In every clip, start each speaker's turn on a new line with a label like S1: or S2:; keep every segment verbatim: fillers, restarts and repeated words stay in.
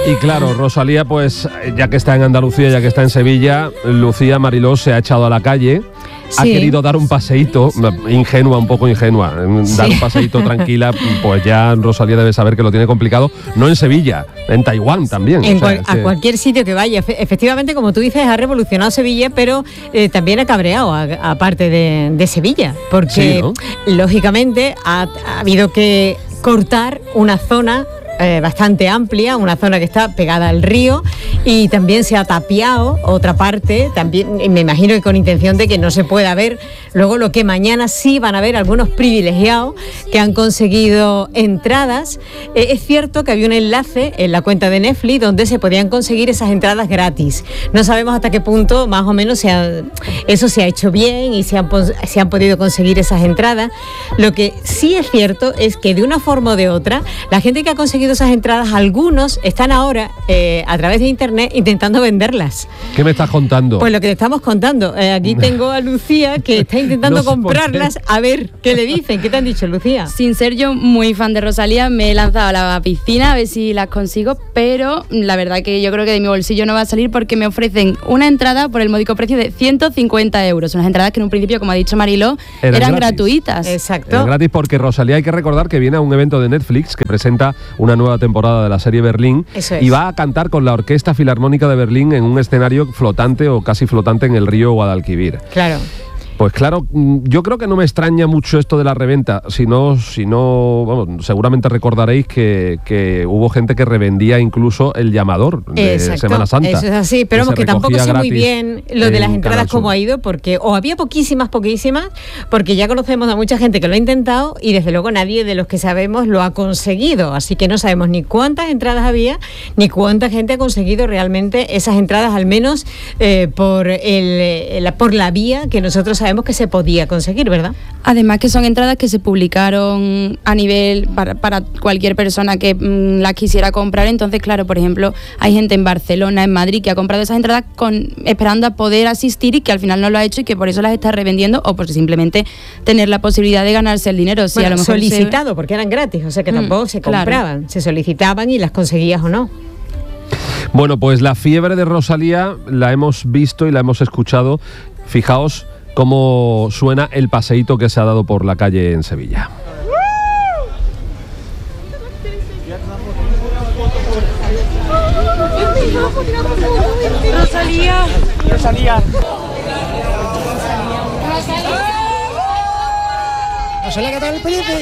S1: Y claro, Rosalía, pues ya que está en Andalucía, ya que está en Sevilla, Lucía Mariló se ha echado a la calle. Ha
S2: Sí.
S1: querido dar un paseíto, ingenua, un poco ingenua,
S2: Sí.
S1: dar un paseíto tranquila, pues ya Rosalía debe saber que lo tiene complicado, no en Sevilla, en Taiwán también.
S2: En
S1: o sea,
S2: cual- a
S1: que-
S2: cualquier sitio que vaya. Efe- Efectivamente, como tú dices, ha revolucionado Sevilla, pero eh, también ha cabreado, a- aparte de, de Sevilla, porque
S1: Sí, ¿no?
S2: lógicamente ha, ha habido que cortar una zona eh, bastante amplia, una zona que está pegada al río, y también se ha tapiado otra parte, también y me imagino que con intención de que no se pueda ver luego lo que mañana sí van a ver algunos privilegiados que han conseguido entradas. Eh, es cierto que había un enlace en la cuenta de Netflix donde se podían conseguir esas entradas gratis. No sabemos hasta qué punto más o menos se ha- eso se ha hecho bien y se han, pos- se han podido conseguir esas entradas. Lo que sí es cierto es que de una forma o de otra, la gente que ha conseguido esas entradas, algunos están ahora eh, a través de internet intentando venderlas.
S1: ¿Qué me estás contando?
S2: Pues lo que te estamos contando. Eh, aquí tengo a Lucía que está intentando
S1: No sé por
S2: comprarlas. A ver, ¿qué le dicen? ¿Qué te han dicho, Lucía?
S3: Sin ser yo muy fan de Rosalía, me he lanzado a la piscina a ver si las consigo, pero la verdad que yo creo que de mi bolsillo no va a salir porque me ofrecen una entrada por el módico precio de ciento cincuenta euros. Unas entradas que en un principio, como ha dicho Mariló,
S1: Eran
S3: eran,
S1: gratis.
S3: gratuitas.
S2: Exacto.
S1: Es gratis porque Rosalía, hay que recordar que viene a un evento de Netflix que presenta una nueva temporada de la serie Berlín.
S2: Eso es.
S1: Y va a cantar con la Orquesta Filarmónica de Berlín en un escenario flotante o casi flotante en el río Guadalquivir.
S2: Claro.
S1: Pues claro, mm, yo creo que no me extraña mucho esto de la reventa, si no, si no, vamos, seguramente recordaréis que, que hubo gente que revendía incluso el llamador de
S2: Exacto,
S1: Semana Santa.
S2: eso es así, pero vamos,
S1: se
S2: que tampoco
S1: recogía
S2: sé muy
S1: gratis
S2: bien lo de
S1: en
S2: las entradas
S1: Canal Sur.
S2: cómo ha ido, porque o había poquísimas, poquísimas, porque ya conocemos a mucha gente que lo ha intentado y desde luego nadie de los que sabemos lo ha conseguido, así que no sabemos ni cuántas entradas había, ni cuánta gente ha conseguido realmente esas entradas, al menos eh, por, el, eh, la, por la vía que nosotros sabemos que se podía conseguir, ¿verdad?
S3: Además que son entradas que se publicaron a nivel para, para cualquier persona que mm, las quisiera comprar. Entonces, claro, por ejemplo, hay gente en Barcelona, en Madrid, que ha comprado esas entradas con, esperando a poder asistir y que al final no lo ha hecho y que por eso las está revendiendo o por simplemente tener la posibilidad de ganarse el dinero. Si
S2: Bueno,
S3: a lo mejor se-
S2: solicitado, porque eran gratis, o sea que
S3: Mm,
S2: tampoco se
S3: claro.
S2: compraban, se solicitaban y las conseguías o no.
S1: Bueno, pues la fiebre de Rosalía la hemos visto y la hemos escuchado. Fijaos cómo suena el paseíto que se ha dado por la calle en Sevilla.
S4: Rosalía. Rosalía.
S5: Rosalía, ¿qué tal el príncipe?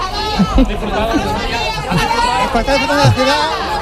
S5: Para estar disfrutando de la ciudad.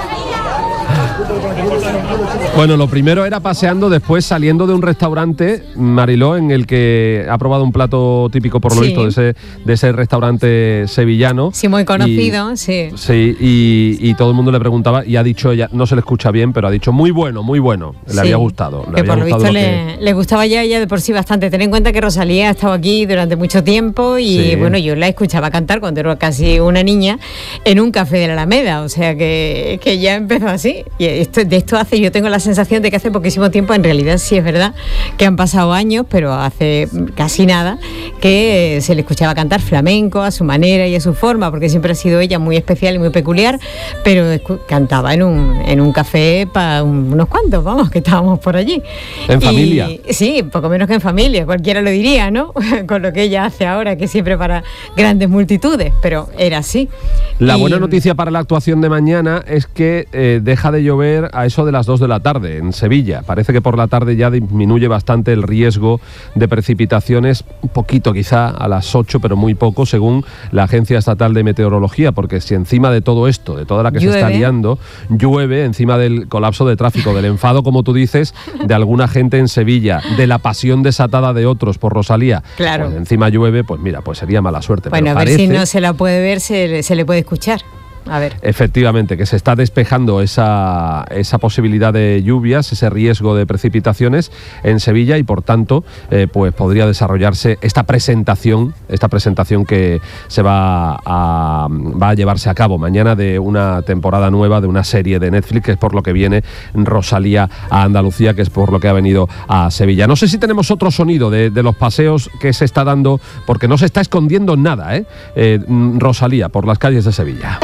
S1: Bueno, lo primero era paseando, después saliendo de un restaurante, Mariló, en el que ha probado un plato típico, por lo
S2: Sí.
S1: visto, de ese, de ese restaurante sevillano.
S2: Sí, muy conocido,
S1: Y-
S2: sí.
S1: Sí, y, y todo el mundo le preguntaba, y ha dicho ella, no se le escucha bien, pero ha dicho muy bueno, muy bueno, le
S2: Sí,
S1: había gustado. Le
S2: que
S1: había
S2: por lo
S1: gustado
S2: visto
S1: lo
S2: le,
S1: que-
S2: le gustaba ya a ella de por sí bastante. Ten en cuenta que Rosalía ha estado aquí durante mucho tiempo y
S1: Sí.
S2: bueno, yo la escuchaba cantar cuando era casi una niña en un café de la Alameda, o sea que, que ya empezó así. Y esto, de esto hace, yo tengo la sensación de que hace poquísimo tiempo, en realidad sí es verdad que han pasado años, pero hace casi nada, que se le escuchaba cantar flamenco a su manera y a su forma, porque siempre ha sido ella muy especial y muy peculiar, pero escu- cantaba en un, en un café para unos cuantos, vamos, que estábamos por allí.
S1: ¿En
S2: Y-
S1: familia?
S2: Sí, poco menos que en familia, cualquiera lo diría, ¿no? Con lo que ella hace ahora, que siempre para grandes multitudes, pero era así.
S1: La
S2: Y-
S1: buena noticia para la actuación de mañana es que eh, deja de llover a eso de las dos de la tarde en Sevilla. Parece que por la tarde ya disminuye bastante el riesgo de precipitaciones, un poquito quizá a las ocho, pero muy poco, según la Agencia Estatal de Meteorología, porque si encima de todo esto, de toda la que se está
S2: Llueve.
S1: liando, llueve, encima del colapso de tráfico, del enfado, como tú dices, de alguna gente en Sevilla, de la pasión desatada de otros por Rosalía,
S2: Claro.
S1: pues encima llueve, pues mira, pues sería mala suerte.
S2: Bueno,
S1: pero
S2: a ver si
S1: parece-
S2: no se la puede ver, se, le- se le puede escuchar. A ver.
S1: Efectivamente, que se está despejando esa, esa posibilidad de lluvias, ese riesgo de precipitaciones en Sevilla y por tanto eh, pues podría desarrollarse esta presentación, esta presentación que se va a, va a llevarse a cabo mañana de una temporada nueva de una serie de Netflix, que es por lo que viene Rosalía a Andalucía, que es por lo que ha venido a Sevilla. No sé si tenemos otro sonido de, de los paseos que se está dando, porque no se está escondiendo nada, ¿eh? Eh, Rosalía por las calles de Sevilla.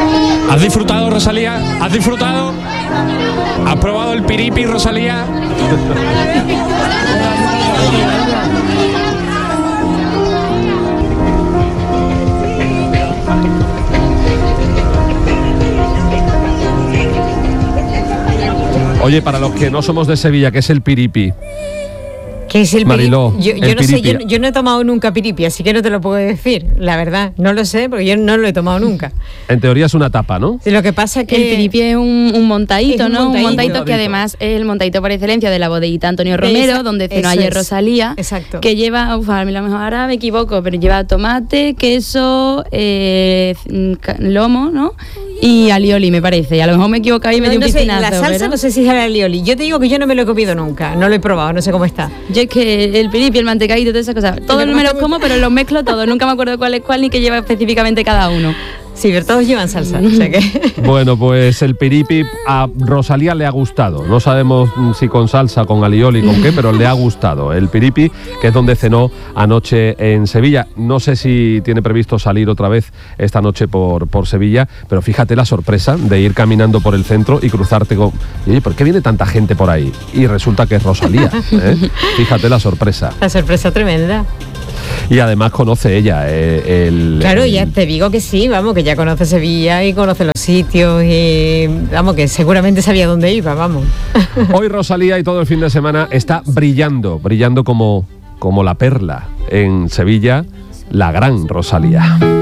S6: ¿Has disfrutado, Rosalía? ¿Has disfrutado? ¿Has probado el piripi, Rosalía?
S1: Oye, para los que no somos de Sevilla, ¿qué es el piripi?
S2: ¿Qué es el
S1: Mariló,
S2: piripi? Yo, yo
S1: el
S2: no sé,
S1: piripi.
S2: yo, yo no he tomado nunca piripi, así que no te lo puedo decir, la verdad. No lo sé, porque yo no lo he tomado nunca.
S1: En teoría es una tapa, ¿no?
S2: Sí, lo que pasa es que...
S3: El piripi es un, un montadito,
S2: Es un
S3: ¿no?
S2: montadito.
S3: Un montadito que además es el montadito por excelencia de la bodeguita Antonio Romero,
S2: Esa-
S3: donde cenó
S2: eso
S3: ayer
S2: es.
S3: Rosalía.
S2: Exacto.
S3: Que lleva, uf, a lo mejor ahora me equivoco, pero lleva tomate, queso, eh, ca- lomo, ¿no? Y alioli, me parece. Y a lo mejor me he equivocado y me
S2: No,
S3: dio un
S2: no sé,
S3: piscinazo.
S2: la salsa
S3: pero-
S2: no sé si es el alioli. Yo te digo que yo no me lo he comido nunca, no lo he probado, no sé cómo está.
S3: Yo es que el piripi, el mantecadito, todas esas cosas, todos
S2: que
S3: me
S2: no
S3: los como, pero los mezclo todos. Nunca me acuerdo cuál es cuál ni qué lleva específicamente cada uno.
S2: Sí, pero todos llevan salsa, o sea que...
S1: Bueno, pues el piripi a Rosalía le ha gustado. No sabemos mm, si con salsa, con alioli, con qué, pero le ha gustado. El piripi, que es donde cenó anoche en Sevilla. No sé si tiene previsto salir otra vez esta noche por, por Sevilla, pero fíjate la sorpresa de ir caminando por el centro y cruzarte con... Y, oye, ¿por qué viene tanta gente por ahí? Y resulta que es Rosalía, ¿eh? Fíjate la sorpresa.
S2: La sorpresa tremenda.
S1: Y además conoce ella eh, el...
S2: Claro,
S1: el-
S2: ya te digo que sí, vamos, que ya conoce Sevilla y conoce los sitios y vamos, que seguramente sabía dónde iba, vamos.
S1: Hoy Rosalía y todo el fin de semana está brillando, brillando como, como la perla en Sevilla, la gran Rosalía.